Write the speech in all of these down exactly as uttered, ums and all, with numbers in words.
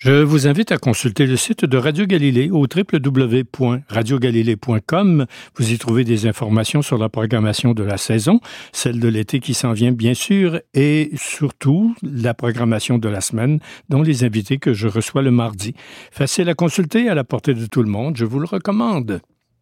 Je vous invite à consulter le site de Radio Galilée au w w w point radio galilée point com. Vous y trouvez des informations sur la programmation de la saison, celle de l'été qui s'en vient bien sûr, et surtout la programmation de la semaine, dont les invités que je reçois le mardi. Facile à consulter, à la portée de tout le monde, je vous le recommande.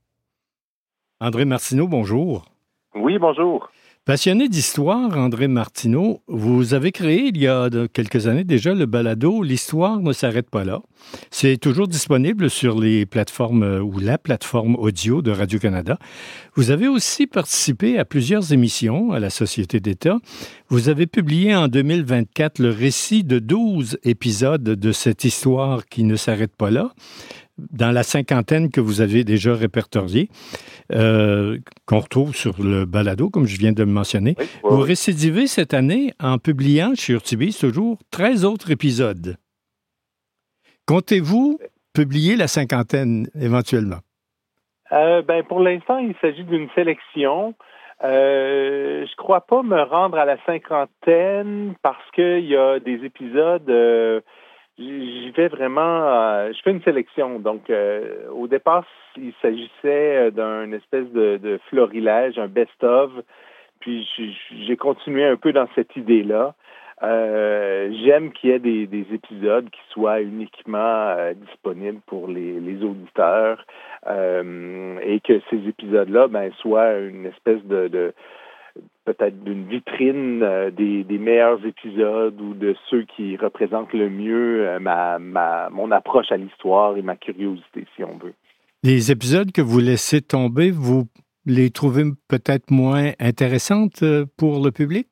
André Martineau, bonjour. Oui, bonjour. Passionné d'histoire, André Martineau, vous avez créé il y a quelques années déjà le balado « L'histoire ne s'arrête pas là ». C'est toujours disponible sur les plateformes ou la plateforme audio de Radio-Canada. Vous avez aussi participé à plusieurs émissions à la Société d'État. Vous avez publié en deux mille vingt-quatre le récit de douze épisodes de cette histoire qui ne s'arrête pas là, dans la cinquantaine que vous avez déjà répertoriée, euh, qu'on retrouve sur le balado, comme je viens de le mentionner. Oui, oui, vous récidivez cette année en publiant chez Urtubis toujours treize autres épisodes. Comptez-vous publier la cinquantaine éventuellement? Euh, ben, pour l'instant, il s'agit d'une sélection. Euh, je crois pas me rendre à la cinquantaine parce qu'il y a des épisodes... Euh, J'y vais vraiment, euh, je fais une sélection. Donc, euh, au départ, il s'agissait d'un espèce de, de florilège, un best-of. Puis, j'ai continué un peu dans cette idée-là. Euh, j'aime qu'il y ait des, des épisodes qui soient uniquement euh, disponibles pour les, les auditeurs euh, et que ces épisodes-là, ben, soient une espèce de... de peut-être d'une vitrine euh, des, des meilleurs épisodes ou de ceux qui représentent le mieux euh, ma, ma, mon approche à l'histoire et ma curiosité, si on veut. Les épisodes que vous laissez tomber, vous les trouvez peut-être moins intéressantes pour le public?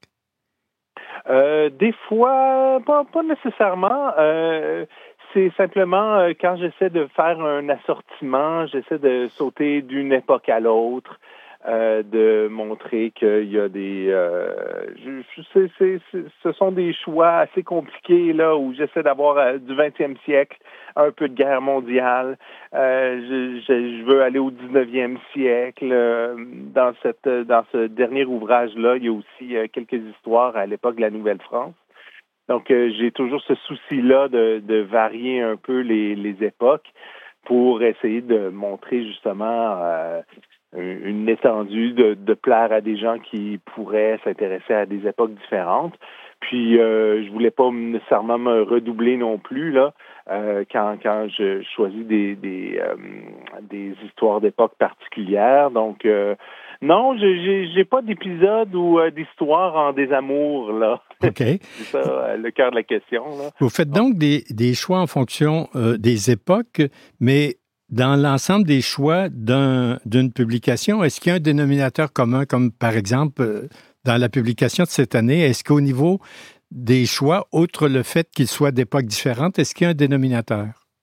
Euh, des fois, pas, pas nécessairement. Euh, c'est simplement euh, quand j'essaie de faire un assortiment, j'essaie de sauter d'une époque à l'autre. Euh, de montrer qu'il y a des... Euh, je, je sais, c'est, c'est, ce sont des choix assez compliqués là où j'essaie d'avoir euh, du vingtième siècle, un peu de guerre mondiale. Euh, je, je, je veux aller au dix-neuvième siècle. Euh, dans, cette, dans ce dernier ouvrage-là, il y a aussi euh, quelques histoires à l'époque de la Nouvelle-France. Donc, euh, j'ai toujours ce souci-là de, de varier un peu les, les époques pour essayer de montrer justement... Euh, une étendue de, de plaire à des gens qui pourraient s'intéresser à des époques différentes. Puis, euh, je voulais pas nécessairement me redoubler non plus là euh, quand quand je choisis des des, euh, des histoires d'époques particulières. Donc, euh, non, j'ai j'ai pas d'épisode ou euh, d'histoire en désamour là. OK. C'est ça euh, le cœur de la question là. Vous faites donc des des choix en fonction euh, des époques, mais dans l'ensemble des choix d'un, d'une publication, est-ce qu'il y a un dénominateur commun, comme par exemple dans la publication de cette année, est-ce qu'au niveau des choix, outre le fait qu'ils soient d'époques différentes, est-ce qu'il y a un dénominateur?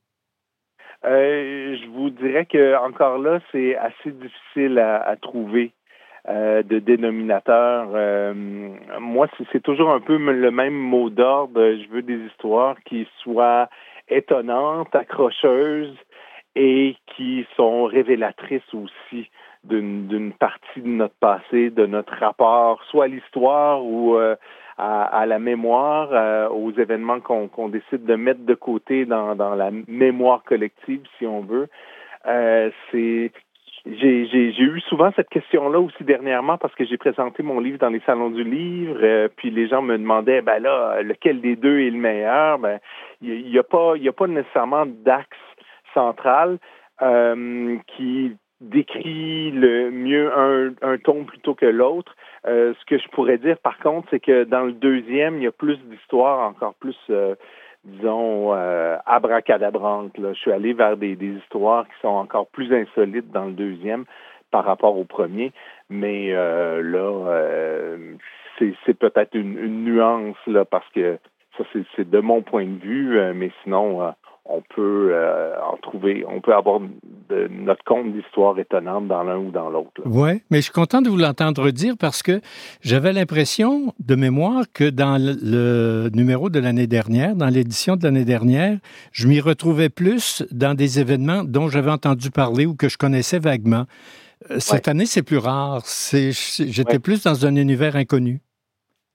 Euh, je vous dirais que encore là, c'est assez difficile à, à trouver euh, de dénominateur. Euh, moi, c'est, c'est toujours un peu le même mot d'ordre. Je veux des histoires qui soient étonnantes, accrocheuses, et qui sont révélatrices aussi d'une, d'une partie de notre passé, de notre rapport, soit à l'histoire ou euh, à, à la mémoire, euh, aux événements qu'on, qu'on décide de mettre de côté dans, dans la mémoire collective, si on veut. Euh, c'est j'ai, j'ai, j'ai eu souvent cette question-là aussi dernièrement parce que j'ai présenté mon livre dans les salons du livre, euh, puis les gens me demandaient, ben là, lequel des deux est le meilleur? Ben, il y a pas, il y a pas nécessairement d'axe centrale euh, qui décrit le mieux un, un ton plutôt que l'autre. Euh, ce que je pourrais dire, par contre, c'est que dans le deuxième, il y a plus d'histoires, encore plus, euh, disons, euh, abracadabrantes. Là. Je suis allé vers des, des histoires qui sont encore plus insolites dans le deuxième par rapport au premier, mais euh, là, euh, c'est, c'est peut-être une, une nuance, là, parce que ça, c'est, c'est de mon point de vue, euh, mais sinon... Euh, on peut euh, en trouver, on peut avoir de notre compte d'histoires étonnantes dans l'un ou dans l'autre. Oui, mais je suis content de vous l'entendre dire parce que j'avais l'impression de mémoire que dans le, le numéro de l'année dernière, dans l'édition de l'année dernière, je m'y retrouvais plus dans des événements dont j'avais entendu parler ou que je connaissais vaguement. Cette ouais. année, c'est plus rare. C'est, j'étais ouais. plus dans un univers inconnu.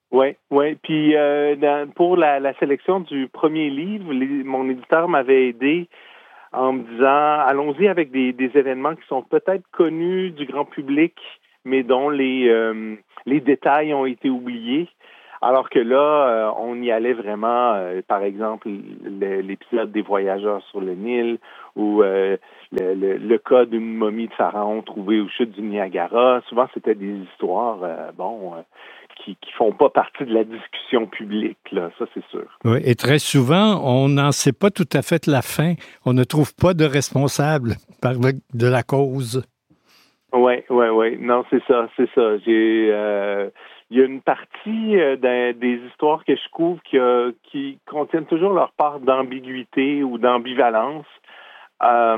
Oui, oui. Puis euh, dans- pour la, la sélection du premier livre, les- mon éditeur m'avait aidé en me disant, allons-y avec des, des événements qui sont peut-être connus du grand public, mais dont les, euh, les détails ont été oubliés. Alors que là, euh, on y allait vraiment, euh, par exemple, le- l'épisode des voyageurs sur le Nil ou euh, le, le, le cas d'une momie de pharaon trouvée aux chutes du Niagara. Souvent, c'était des histoires, euh, bon, euh, qui qui font pas partie de la discussion publique, là, ça c'est sûr. Oui, et très souvent, on n'en sait pas tout à fait la fin. On ne trouve pas de responsable par le- de la cause. Oui, oui, oui. Non, c'est ça, c'est ça. J'ai, euh, il y a une partie euh, d'un- des histoires que je couvre qui, a- qui contiennent toujours leur part d'ambiguïté ou d'ambivalence. Euh,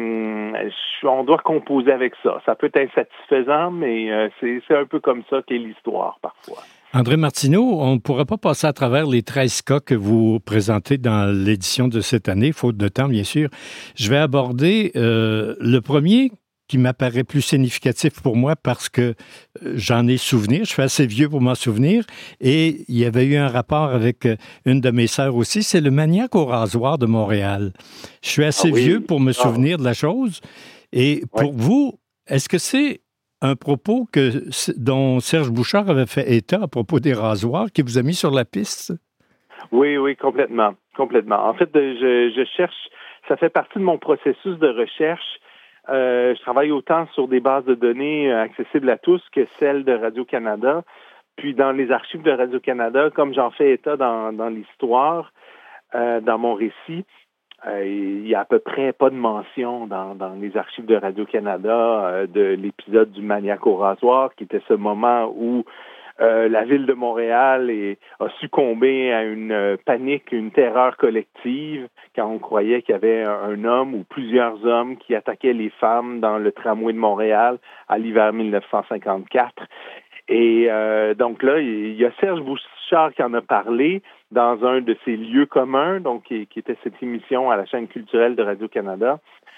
je- on doit composer avec ça. Ça peut être insatisfaisant, mais euh, c'est, c'est un peu comme ça qu'est l'histoire parfois. André Martineau, on ne pourra pas passer à travers les treize cas que vous présentez dans l'édition de cette année, faute de temps, bien sûr. Je vais aborder euh, le premier qui m'apparaît plus significatif pour moi parce que euh, j'en ai souvenir. Je suis assez vieux pour m'en souvenir. Et il y avait eu un rapport avec euh, une de mes sœurs aussi. C'est le maniaque au rasoir de Montréal. Je suis Ah assez oui. vieux pour me Ah, souvenir de la chose. Et oui. pour vous, est-ce que c'est un propos que, dont Serge Bouchard avait fait état à propos des rasoirs qui vous a mis sur la piste? Oui, oui, complètement, complètement. En fait, je, je cherche, ça fait partie de mon processus de recherche. Euh, je travaille autant sur des bases de données accessibles à tous que celles de Radio-Canada. Puis dans les archives de Radio-Canada, comme j'en fais état dans, dans l'histoire, euh, dans mon récit, euh, il y a à peu près pas de mention dans, dans les archives de Radio-Canada euh, de l'épisode du maniaque au rasoir, qui était ce moment où Euh, la ville de Montréal est, a succombé à une euh, panique, une terreur collective, quand on croyait qu'il y avait un, un homme ou plusieurs hommes qui attaquaient les femmes dans le tramway de Montréal à l'hiver mille neuf cent cinquante-quatre. Et euh, donc là, il y a Serge Bouchard qui en a parlé dans un de ses lieux communs, donc qui, qui était cette émission à la chaîne culturelle de Radio-Canada,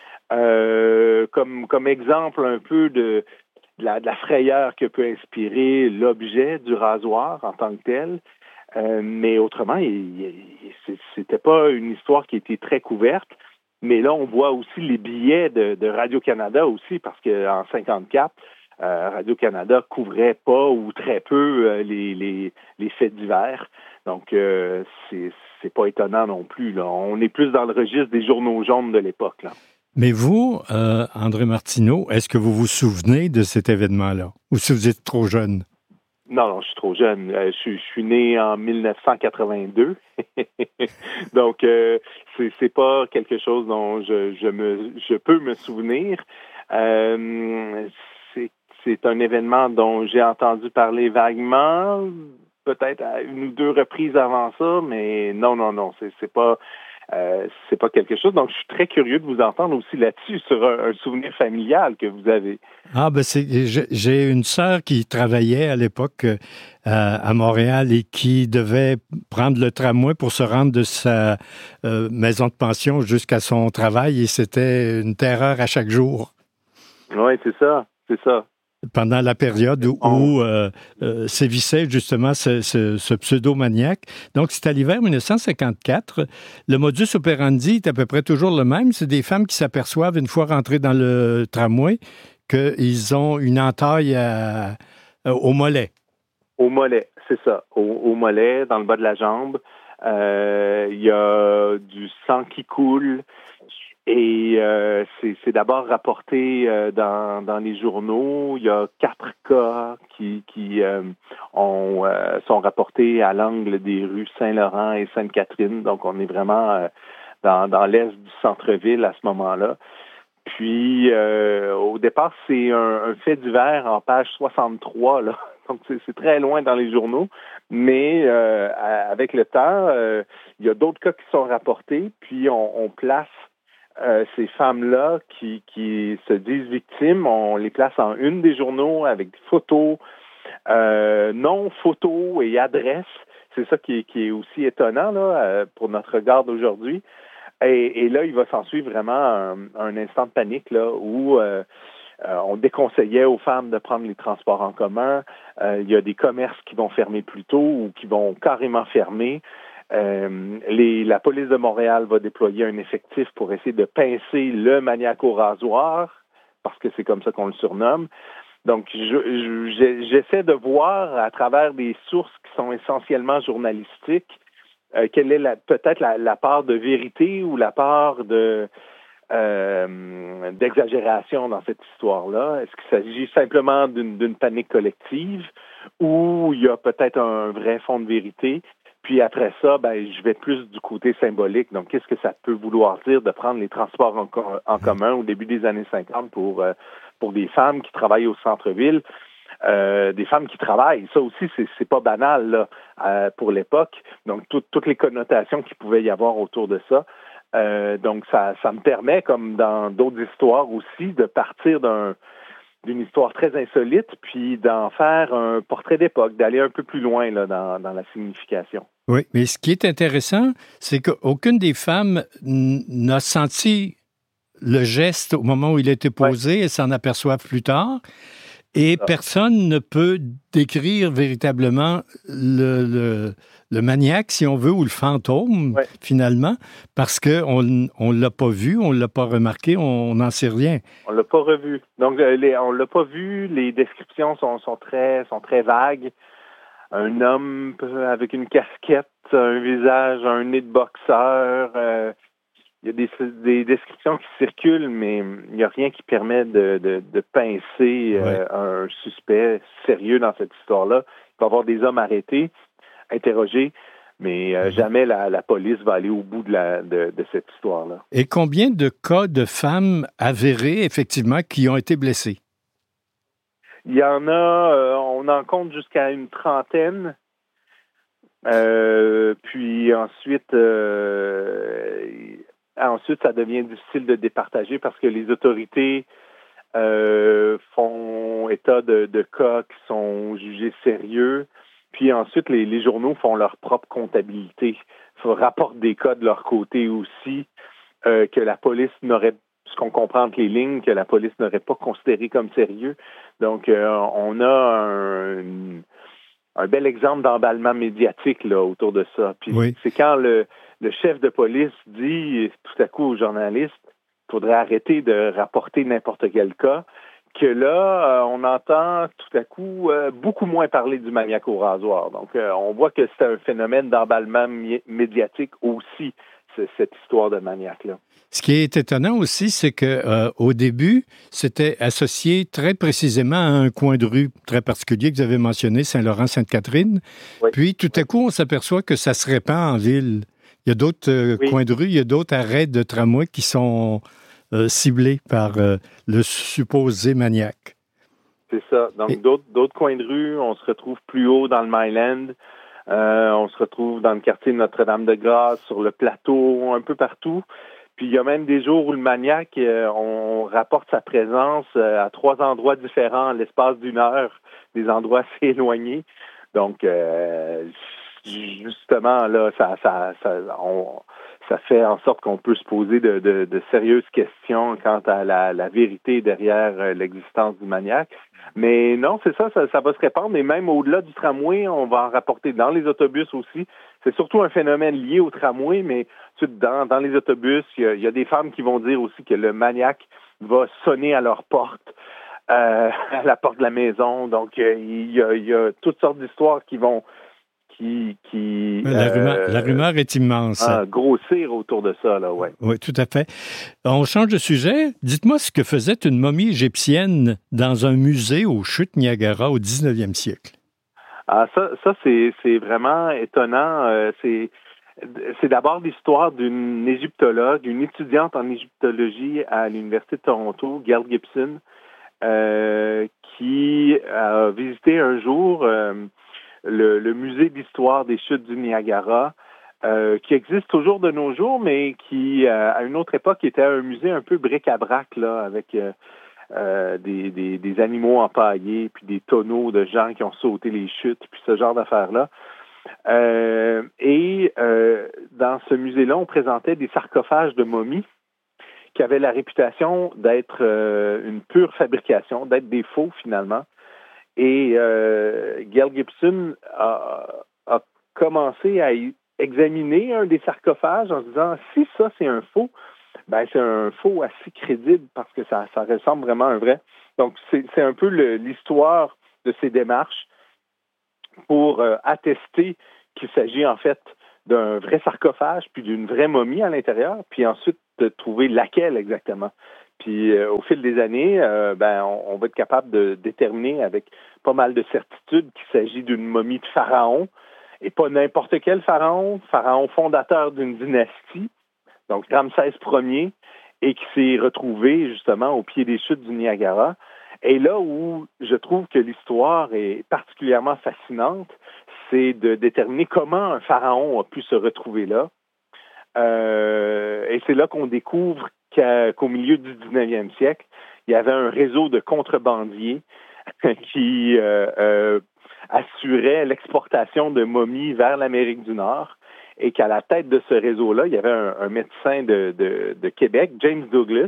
euh, comme, comme exemple un peu de de la, de la frayeur que peut inspirer l'objet du rasoir en tant que tel. Euh, mais autrement, il, il, c'était pas une histoire qui était très couverte. Mais là, on voit aussi les billets de, de Radio-Canada aussi, parce qu'en cinquante-quatre, euh, Radio-Canada couvrait pas ou très peu euh, les, les, les faits divers. Donc, euh, c'est, c'est pas étonnant non plus, là. On est plus dans le registre des journaux jaunes de l'époque, là. Mais vous, euh, André Martineau, est-ce que vous vous souvenez de cet événement-là? Ou si vous êtes trop jeune? Non, non, je suis trop jeune. Euh, je, suis, je suis né en mille neuf cent quatre-vingt-deux. Donc, euh, c'est, c'est pas quelque chose dont je, je, me, je peux me souvenir. Euh, c'est, c'est un événement dont j'ai entendu parler vaguement, peut-être à une ou deux reprises avant ça, mais non, non, non, c'est, c'est pas... Euh, c'est pas quelque chose. Donc, je suis très curieux de vous entendre aussi là-dessus sur un, un souvenir familial que vous avez. Ah, ben c'est, j'ai une sœur qui travaillait à l'époque euh, à Montréal et qui devait prendre le tramway pour se rendre de sa euh, maison de pension jusqu'à son travail et c'était une terreur à chaque jour. Oui, c'est ça, c'est ça. Pendant la période où, où euh, euh, sévissait justement ce, ce, ce pseudo-maniaque. Donc, c'est à l'hiver mille neuf cent cinquante-quatre. Le modus operandi est à peu près toujours le même. C'est des femmes qui s'aperçoivent, une fois rentrées dans le tramway, qu'ils ont une entaille à, à, au mollet. Au mollet, c'est ça. Au, au mollet, dans le bas de la jambe. Euh, il y a du sang qui coule. Et euh, c'est, c'est d'abord rapporté euh, dans, dans les journaux. Il y a quatre cas qui, qui euh, ont, euh, sont rapportés à l'angle des rues Saint-Laurent et Sainte-Catherine. Donc, on est vraiment euh, dans, dans l'est du centre-ville à ce moment-là. Puis, euh, au départ, c'est un, un fait divers en page soixante-trois, là. Donc, c'est, c'est très loin dans les journaux. Mais euh, avec le temps, euh, il y a d'autres cas qui sont rapportés. Puis, on, on place Euh, ces femmes-là qui, qui se disent victimes, on les place en une des journaux avec des photos, euh, nom, photos et adresses. C'est ça qui est, qui est aussi étonnant là, euh, pour notre regard d'aujourd'hui. Et, et là, il va s'ensuivre vraiment un, un instant de panique là, où euh, euh, on déconseillait aux femmes de prendre les transports en commun. Euh, il y a des commerces qui vont fermer plus tôt ou qui vont carrément fermer. Euh, les, la police de Montréal va déployer un effectif pour essayer de pincer le maniaque au rasoir, parce que c'est comme ça qu'on le surnomme. Donc, je, je, j'essaie de voir à travers des sources qui sont essentiellement journalistiques, euh, quelle est la, peut-être la, la part de vérité ou la part de euh, d'exagération dans cette histoire-là. Est-ce qu'il s'agit simplement d'une, d'une panique collective ou il y a peut-être un vrai fond de vérité? Puis après ça, ben, je vais plus du côté symbolique. Donc, qu'est-ce que ça peut vouloir dire de prendre les transports en, en commun au début des années cinquante pour euh, pour des femmes qui travaillent au centre-ville, euh, des femmes qui travaillent. Ça aussi, c'est, c'est pas banal là, euh, pour l'époque. Donc, tout, toutes les connotations qu'il pouvait y avoir autour de ça. Euh, donc, ça, ça me permet, comme dans d'autres histoires aussi, de partir d'un d'une histoire très insolite, puis d'en faire un portrait d'époque, d'aller un peu plus loin là, dans, dans la signification. Oui, mais ce qui est intéressant, c'est qu'aucune des femmes n'a senti le geste au moment où il a été posé, ouais. Elles s'en aperçoivent plus tard, et ah. personne ne peut décrire véritablement le, le, le maniaque, si on veut, ou le fantôme, ouais. finalement, parce qu'on ne l'a pas vu, on ne l'a pas remarqué, on n'en sait rien. On ne l'a pas revu. Donc, les, on ne l'a pas vu, les descriptions sont, sont, très, sont très vagues. Un homme avec une casquette, un visage, un nez de boxeur. Euh, il y a des, des descriptions qui circulent, mais il n'y a rien qui permet de, de, de pincer euh, ouais. un suspect sérieux dans cette histoire-là. Il va y avoir des hommes arrêtés, interrogés, mais euh, mmh. jamais la, la police va aller au bout de, la, de, de cette histoire-là. Et combien de cas de femmes avérées, effectivement, qui ont été blessées? Il y en a, euh, on en compte jusqu'à une trentaine. Euh, puis ensuite, euh, ensuite, ça devient difficile de départager parce que les autorités euh, font état de, de cas qui sont jugés sérieux. Puis ensuite, les, les journaux font leur propre comptabilité. Ils rapportent des cas de leur côté aussi euh, que la police n'aurait, ce qu'on comprend entre les lignes, que la police n'aurait pas considéré comme sérieux. Donc, euh, on a un, un bel exemple d'emballement médiatique là autour de ça. Puis oui. c'est quand le, le chef de police dit tout à coup aux journalistes qu'il faudrait arrêter de rapporter n'importe quel cas, que là, euh, on entend tout à coup euh, beaucoup moins parler du maniaque au rasoir. Donc, euh, on voit que c'est un phénomène d'emballement mi- médiatique aussi, c'est, cette histoire de maniaque-là. Ce qui est étonnant aussi, c'est que euh, au début, c'était associé très précisément à un coin de rue très particulier que vous avez mentionné, Saint-Laurent-Sainte-Catherine. Oui. Puis, tout à coup, on s'aperçoit que ça se répand en ville. Il y a d'autres euh, oui. coins de rue, il y a d'autres arrêts de tramway qui sont euh, ciblés par euh, le supposé maniaque. C'est ça. Donc, Et... d'autres, d'autres coins de rue, on se retrouve plus haut dans le Myland. Euh, on se retrouve dans le quartier de Notre-Dame-de-Grâce, sur le plateau, un peu partout. Puis il y a même des jours où le maniaque, euh, on rapporte sa présence euh, à trois endroits différents en l'espace d'une heure, des endroits assez éloignés. Donc, euh, justement, là, ça, ça, ça, on, ça fait en sorte qu'on peut se poser de, de, de sérieuses questions quant à la, la vérité derrière euh, l'existence du maniaque. Mais non, c'est ça, ça, ça va se répandre. Et même au-delà du tramway, on va en rapporter dans les autobus aussi. C'est surtout un phénomène lié au tramway, mais dans, dans les autobus, il y, a, il y a des femmes qui vont dire aussi que le maniaque va sonner à leur porte, euh, à la porte de la maison. Donc, euh, il, y a, il y a toutes sortes d'histoires qui vont qui... qui la, euh, rumeur, la rumeur est immense. Ah, grossir autour de ça, là, ouais. Oui, tout à fait. On change de sujet. Dites-moi ce que faisait une momie égyptienne dans un musée aux chutes Niagara au dix-neuvième siècle. Ah, ça, ça c'est, c'est vraiment étonnant. Euh, c'est, c'est d'abord l'histoire d'une égyptologue, une étudiante en égyptologie à l'Université de Toronto, Gail Gibson, euh, qui a visité un jour euh, le, le musée d'histoire des chutes du Niagara, euh, qui existe toujours de nos jours, mais qui, euh, à une autre époque, était un musée un peu bric-à-brac, là, avec... Euh, Euh, des, des, des animaux empaillés, puis des tonneaux de gens qui ont sauté les chutes, puis ce genre d'affaires-là. Euh, et euh, dans ce musée-là, on présentait des sarcophages de momies qui avaient la réputation d'être euh, une pure fabrication, d'être des faux finalement. Et euh, Gail Gibson a, a commencé à examiner un des sarcophages en se disant si ça c'est un faux, ben c'est un faux assez crédible parce que ça, ça ressemble vraiment à un vrai. Donc c'est, c'est un peu le, l'histoire de ces démarches pour euh, attester qu'il s'agit en fait d'un vrai sarcophage puis d'une vraie momie à l'intérieur, puis ensuite de trouver laquelle exactement. Puis euh, au fil des années, euh, ben on, on va être capable de déterminer avec pas mal de certitude qu'il s'agit d'une momie de pharaon, et pas n'importe quel pharaon, pharaon fondateur d'une dynastie, donc Ramsès Ier, et qui s'est retrouvé justement au pied des chutes du Niagara. Et là où je trouve que l'histoire est particulièrement fascinante, c'est de déterminer comment un pharaon a pu se retrouver là. Euh, et c'est là qu'on découvre qu'à, qu'au milieu du dix-neuvième siècle, il y avait un réseau de contrebandiers qui euh, euh, assurait l'exportation de momies vers l'Amérique du Nord, et qu'à la tête de ce réseau-là, il y avait un, un médecin de, de, de Québec, James Douglas,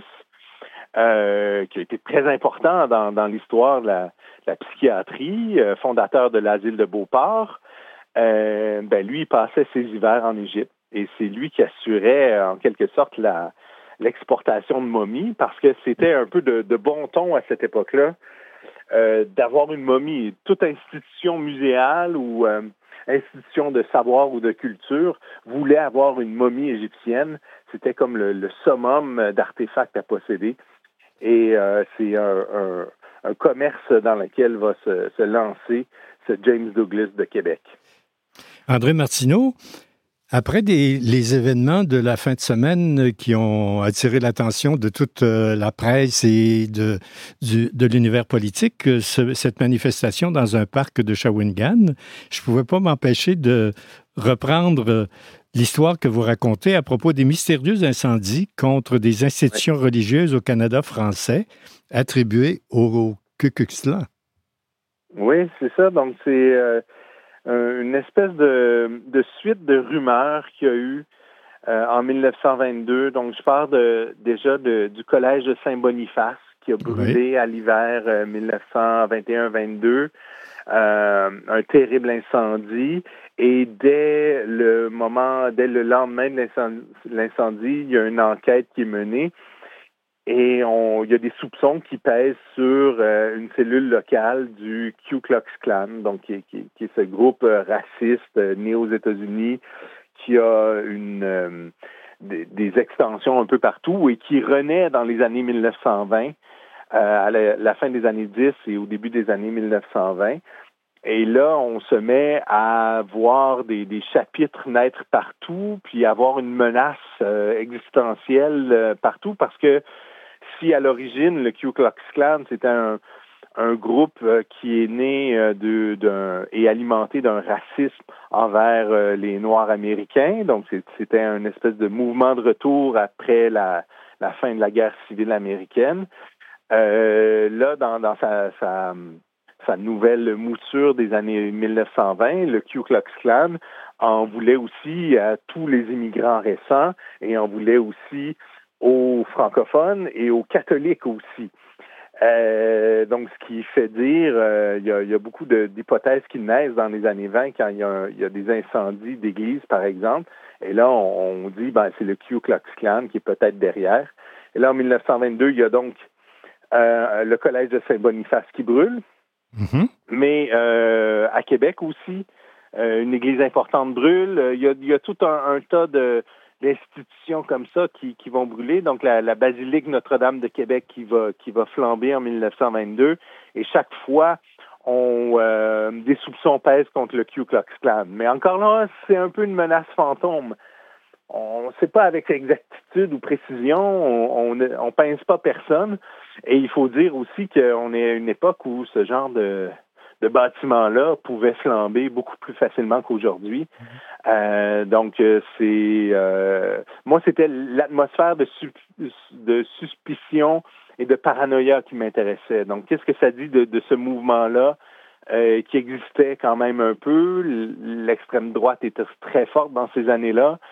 euh, qui a été très important dans, dans l'histoire de la, de la psychiatrie, euh, fondateur de l'asile de Beauport. Euh, ben lui, il passait ses hivers en Égypte, et c'est lui qui assurait en quelque sorte la, l'exportation de momies, parce que c'était un peu de, de bon ton à cette époque-là euh, d'avoir une momie. Toute institution muséale ou euh, institution de savoir ou de culture voulait avoir une momie égyptienne. C'était comme le, le summum d'artefacts à posséder. Et euh, c'est un, un, un commerce dans lequel va se, se lancer ce James Douglas de Québec. André Martineau, après des, les événements de la fin de semaine qui ont attiré l'attention de toute la presse et de, du, de l'univers politique, ce, cette manifestation dans un parc de Shawinigan, je ne pouvais pas m'empêcher de reprendre l'histoire que vous racontez à propos des mystérieux incendies contre des institutions religieuses au Canada français attribuées au Ku Klux Klan. Oui, c'est ça. Donc, c'est... Euh... une espèce de, de suite de rumeurs qu'il y a eu euh, en dix-neuf cent vingt-deux. Donc, je parle de, déjà de, du collège de Saint-Boniface qui a brûlé oui. à l'hiver euh, dix-neuf cent vingt et un vingt-deux. Euh, un terrible incendie. Et dès le moment, dès le lendemain de l'incendie, l'incendie, il y a une enquête qui est menée. Et on, il y a des soupçons qui pèsent sur euh, une cellule locale du Ku Klux Klan, donc qui, qui, qui est ce groupe euh, raciste euh, né aux États-Unis, qui a une euh, des, des extensions un peu partout et qui renaît dans les années dix-neuf cent vingt, euh, à la, la fin des années dix et au début des années dix-neuf cent vingt. Et là, on se met à voir des, des chapitres naître partout, puis avoir une menace euh, existentielle euh, partout, parce que si à l'origine, le Ku Klux Klan, c'était un, un groupe euh, qui est né euh, de, d'un, et alimenté d'un racisme envers euh, les Noirs américains, donc c'est, c'était un espèce de mouvement de retour après la, la fin de la guerre civile américaine. Euh, là, dans, dans sa, sa, sa nouvelle mouture des années dix-neuf cent vingt, le Ku Klux Klan en voulait aussi à tous les immigrants récents et en voulait aussi aux francophones et aux catholiques aussi. Euh, donc, ce qui fait dire, euh, il y a, il y a beaucoup de, d'hypothèses qui naissent dans les années vingt quand il y a, un, il y a des incendies d'églises, par exemple. Et là, on, on dit, ben, c'est le Ku Klux Klan qui est peut-être derrière. Et là, en dix-neuf cent vingt-deux, il y a donc euh, le collège de Saint-Boniface qui brûle. Mm-hmm. Mais euh, à Québec aussi, euh, une église importante brûle. Il y a, il y a tout un, un tas de d'institutions comme ça qui, qui vont brûler. Donc, la, la basilique Notre-Dame de Québec qui va, qui va flamber en dix-neuf cent vingt-deux. Et chaque fois, on, euh, des soupçons pèsent contre le Ku Klux Klan. Mais encore là, c'est un peu une menace fantôme. On ne sait pas avec exactitude ou précision, on ne on, on pince pas personne. Et il faut dire aussi qu'on est à une époque où ce genre de, de bâtiment-là pouvait flamber beaucoup plus facilement qu'aujourd'hui. Euh, donc, euh, c'est... Euh, moi, c'était l'atmosphère de, su, de suspicion et de paranoïa qui m'intéressait. Donc, qu'est-ce que ça dit de, de ce mouvement-là euh, qui existait quand même un peu? L'extrême droite était très forte dans ces années-là.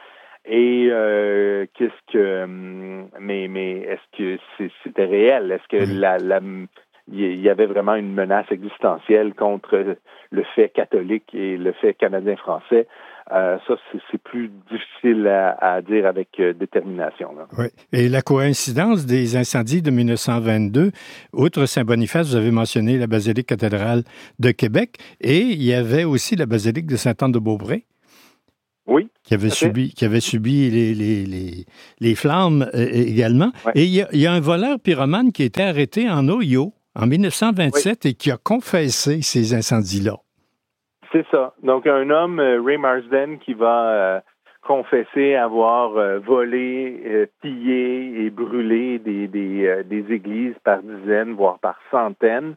Et euh, qu'est-ce que, mais mais est-ce que c'est, c'était réel? Est-ce que oui. la, la il y avait vraiment une menace existentielle contre le fait catholique et le fait canadien-français? Euh, ça, c'est, c'est plus difficile à, à dire avec euh, détermination. Là. Oui. Et la coïncidence des incendies de dix-neuf cent vingt-deux, outre Saint-Boniface, vous avez mentionné la basilique cathédrale de Québec, et il y avait aussi la basilique de Sainte-Anne-de-Beaupré. Oui. Qui avait subi, qui avait subi les, les, les, les flammes euh, également. Ouais. Et il y, a, il y a un voleur pyromane qui a été arrêté en Ohio en dix-neuf cent vingt-sept oui. et qui a confessé ces incendies-là. C'est ça. Donc, un homme, Ray Marsden, qui va euh, confesser avoir euh, volé, euh, pillé et brûlé des, des, euh, des églises par dizaines, voire par centaines.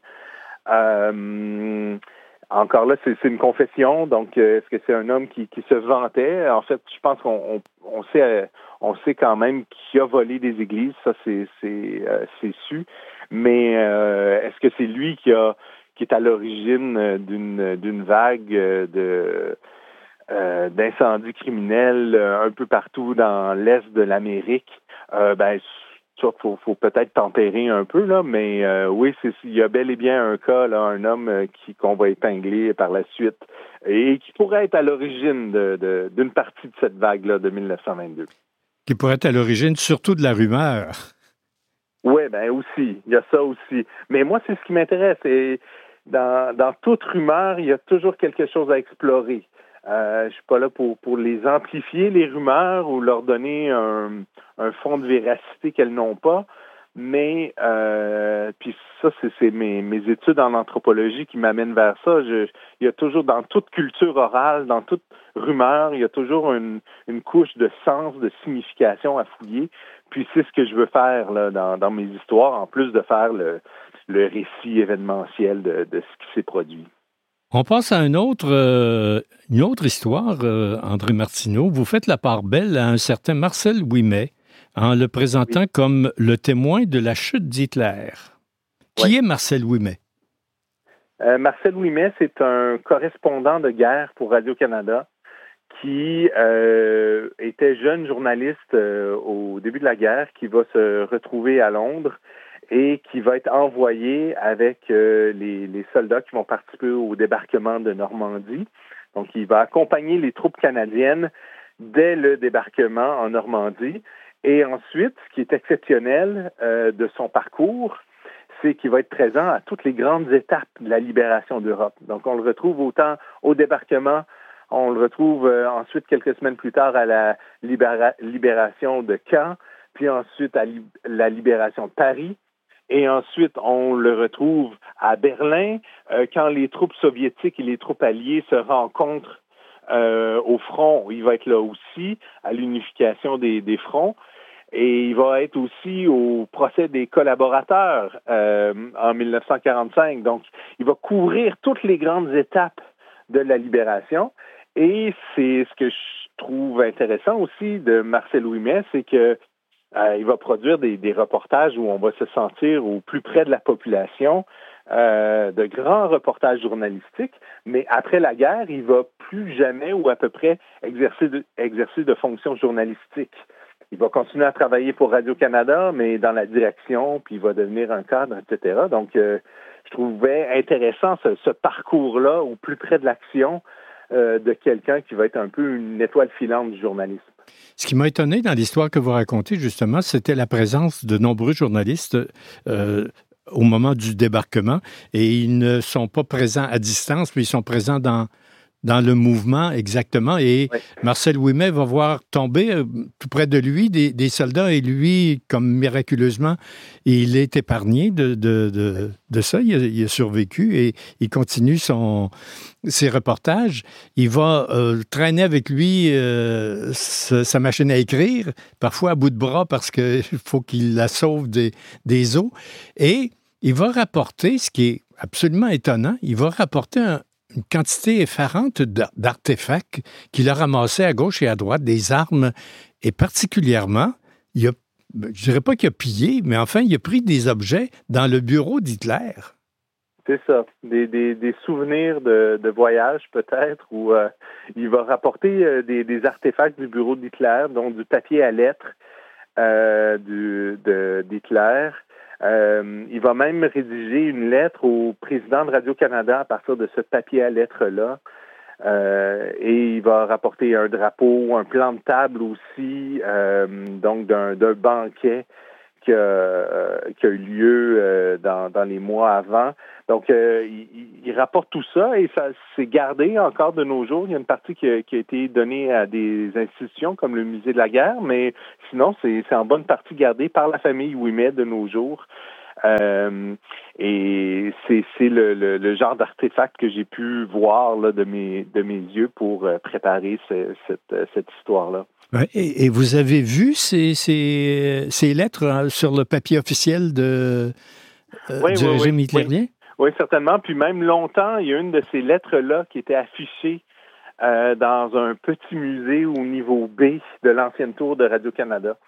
Euh, encore là, c'est, c'est une confession. Donc, euh, est-ce que c'est un homme qui, qui se vantait? En fait, je pense qu'on on, on sait, euh, on sait quand même qu'il a volé des églises. Ça, c'est, c'est, euh, c'est su. Mais euh, est-ce que c'est lui qui a qui est à l'origine d'une, d'une vague de, euh, d'incendies criminels un peu partout dans l'est de l'Amérique? Euh, ben, ça, faut, faut peut-être tempérer un peu, là, mais euh, oui, c'est, il y a bel et bien un cas, là, un homme qui, qu'on va épingler par la suite et qui pourrait être à l'origine de, de, d'une partie de cette vague-là de dix-neuf cent vingt-deux. Qui pourrait être à l'origine surtout de la rumeur. Oui, ben aussi, il y a ça aussi. Mais moi, c'est ce qui m'intéresse. Et Dans, dans toute rumeur, il y a toujours quelque chose à explorer. Euh, je suis pas là pour, pour les amplifier, les rumeurs, ou leur donner un, un fond de véracité qu'elles n'ont pas. Mais, euh, puis ça, c'est, c'est mes, mes études en anthropologie qui m'amènent vers ça. Je, il y a toujours, dans toute culture orale, dans toute rumeur, il y a toujours une, une couche de sens, de signification à fouiller. Puis c'est ce que je veux faire là, dans, dans mes histoires, en plus de faire le le récit événementiel de, de ce qui s'est produit. On passe à une autre, euh, une autre histoire, euh, André Martineau. Vous faites la part belle à un certain Marcel Ouimet en le présentant oui. comme le témoin de la chute d'Hitler. Qui oui. est Marcel Ouimet? Euh, Marcel Ouimet, c'est un correspondant de guerre pour Radio-Canada qui euh, était jeune journaliste euh, au début de la guerre, qui va se retrouver à Londres et qui va être envoyé avec euh, les, les soldats qui vont participer au débarquement de Normandie. Donc, il va accompagner les troupes canadiennes dès le débarquement en Normandie. Et ensuite, ce qui est exceptionnel euh, de son parcours, c'est qu'il va être présent à toutes les grandes étapes de la libération d'Europe. Donc, on le retrouve autant au débarquement, on le retrouve euh, ensuite quelques semaines plus tard à la libéra- libération de Caen, puis ensuite à li- la libération de Paris. Et ensuite, on le retrouve à Berlin, euh, quand les troupes soviétiques et les troupes alliées se rencontrent euh, au front. Il va être là aussi, à l'unification des, des fronts. Et il va être aussi au procès des collaborateurs euh, en dix-neuf cent quarante-cinq. Donc, il va couvrir toutes les grandes étapes de la libération. Et c'est ce que je trouve intéressant aussi de Marcel Ouimet, c'est que Euh, il va produire des, des reportages où on va se sentir au plus près de la population, euh, de grands reportages journalistiques, mais après la guerre, il va plus jamais ou à peu près exercer de, exercer de fonctions journalistiques. Il va continuer à travailler pour Radio-Canada, mais dans la direction, puis il va devenir un cadre, et cetera. Donc, euh, je trouvais intéressant ce, ce parcours-là au plus près de l'action euh, de quelqu'un qui va être un peu une étoile filante du journalisme. Ce qui m'a étonné dans l'histoire que vous racontez, justement, c'était la présence de nombreux journalistes euh, au moment du débarquement. Et ils ne sont pas présents à distance, mais ils sont présents dans, dans le mouvement exactement. Et oui. Marcel Ouimet va voir tomber euh, tout près de lui des, des soldats. Et lui, comme miraculeusement, il est épargné de, de, de, de ça. Il a, il a survécu et il continue son... ses reportages, il va euh, traîner avec lui euh, sa, sa machine à écrire, parfois à bout de bras parce qu'il faut qu'il la sauve des, des eaux. Et il va rapporter, ce qui est absolument étonnant, il va rapporter un, une quantité effarante d'artefacts qu'il a ramassés à gauche et à droite, des armes, et particulièrement, il a, je ne dirais pas qu'il a pillé, mais enfin, il a pris des objets dans le bureau d'Hitler. C'est ça, des, des, des souvenirs de, de voyage peut-être, où euh, il va rapporter euh, des, des artefacts du bureau d'Hitler, donc du papier à lettres euh, du, de, d'Hitler. Euh, il va même rédiger une lettre au président de Radio-Canada à partir de ce papier à lettres-là. Euh, et il va rapporter un drapeau, un plan de table aussi, euh, donc d'un, d'un banquet qui a, euh, qui a eu lieu euh, dans, dans les mois avant. Donc, euh, il, il rapporte tout ça et ça s'est gardé encore de nos jours. Il y a une partie qui a, qui a été donnée à des institutions comme le Musée de la guerre, mais sinon, c'est, c'est en bonne partie gardé par la famille Ouimet de nos jours. Euh, et c'est, c'est le, le, le genre d'artefact que j'ai pu voir là, de, mes, de mes yeux pour euh, préparer ce, cette, cette histoire-là. Ouais, et, et vous avez vu ces, ces, ces lettres hein, sur le papier officiel de, euh, oui, du oui, régime oui, hitlérien? Oui. Oui, certainement. Puis même longtemps, il y a une de ces lettres-là qui était affichée euh, dans un petit musée au niveau B de l'ancienne tour de Radio-Canada.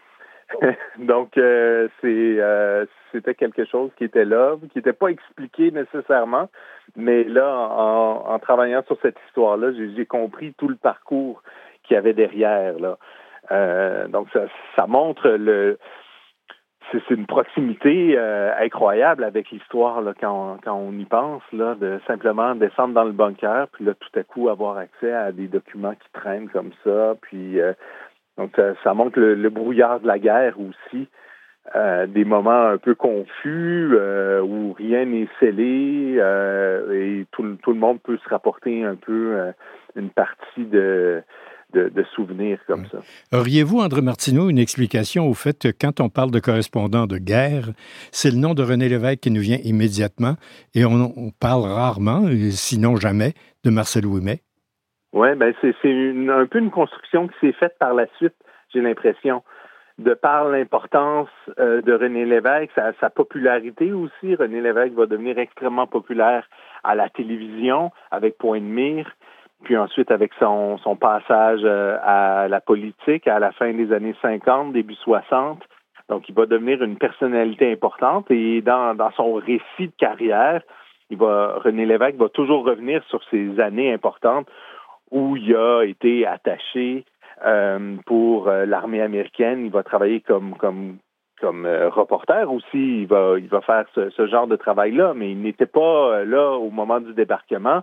Donc, euh, c'est, euh, c'était quelque chose qui était là, qui n'était pas expliqué nécessairement, mais là, en, en travaillant sur cette histoire-là, j'ai, j'ai compris tout le parcours qu'il y avait derrière, là. Euh, donc, ça, ça montre le... C'est, c'est une proximité euh, incroyable avec l'histoire là, quand, on, quand on y pense, là, de simplement descendre dans le bunker, puis là, tout à coup, avoir accès à des documents qui traînent comme ça, puis... Euh, Donc, ça, ça montre le, le brouillard de la guerre aussi, euh, des moments un peu confus euh, où rien n'est scellé euh, et tout, tout le monde peut se rapporter un peu euh, une partie de, de, de souvenirs comme ça. Auriez-vous, André Martineau, une explication au fait que quand on parle de correspondant de guerre, c'est le nom de René Lévesque qui nous vient immédiatement et on, on parle rarement, sinon jamais, de Marcel Ouimet? Oui, ben c'est, c'est une, un peu une construction qui s'est faite par la suite, j'ai l'impression, de par l'importance euh, de René Lévesque, sa, sa popularité aussi. René Lévesque va devenir extrêmement populaire à la télévision avec Point de mire, puis ensuite avec son, son passage euh, à la politique à la fin des années cinquante, début soixante. Donc, il va devenir une personnalité importante et dans, dans son récit de carrière, il va, René Lévesque va toujours revenir sur ces années importantes où il a été attaché euh, pour euh, l'armée américaine. Il va travailler comme comme comme euh, reporter aussi. Il va il va faire ce, ce genre de travail-là, mais il n'était pas euh, là au moment du débarquement.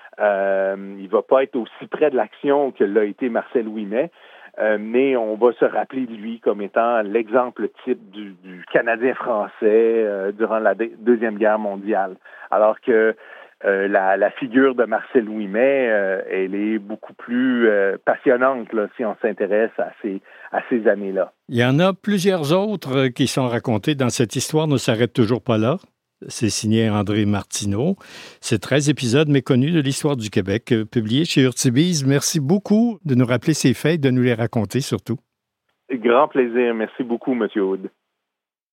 Euh, il va pas être aussi près de l'action que l'a été Marcel Ouimet, euh, mais on va se rappeler de lui comme étant l'exemple type du, du Canadien français euh, durant la de- Deuxième Guerre mondiale. Alors que Euh, la, la figure de Marcel Ouimet, euh, elle est beaucoup plus euh, passionnante là, si on s'intéresse à ces, à ces années-là. Il y en a plusieurs autres qui sont racontés dans cette histoire ne s'arrête toujours pas là. C'est signé André Martineau. C'est treize épisodes méconnus de l'histoire du Québec, publiés chez Urtubise. Merci beaucoup de nous rappeler ces faits et de nous les raconter surtout. Grand plaisir. Merci beaucoup, M. Aude.